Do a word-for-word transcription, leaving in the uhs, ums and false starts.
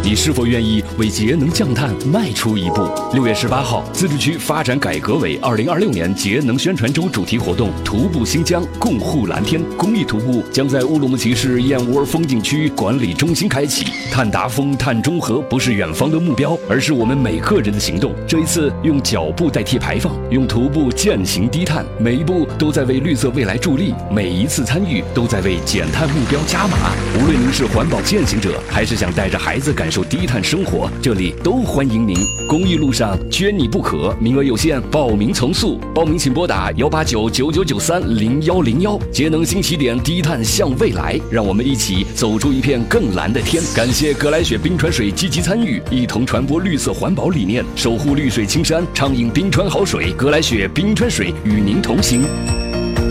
你是否愿意为节能降碳迈出一步？六月十八号，自治区发展改革委二零二六年节能宣传周主题活动“徒步新疆，共护蓝天”公益徒步将在乌鲁木齐市燕窝风景区管理中心开启。碳达峰、碳中和不是远方的目标，而是我们每个人的行动。这一次，用脚步代替排放，用徒步践行低碳，每一步都在为绿色未来助力，每一次参与都在为减碳目标加码。无论您是环保践行者，还是想带着孩子感受低碳生活，这里都欢迎您。公益路上缺你不可，名额有限，报名从速。报名请拨打幺八九九九九三零幺零幺。节能新起点，低碳向未来，让我们一起走出一片更蓝的天。感谢格莱雪冰川水积极参与，一同传播绿色环保理念，守护绿水青山，畅饮冰川好水。格莱雪冰川水与您同行。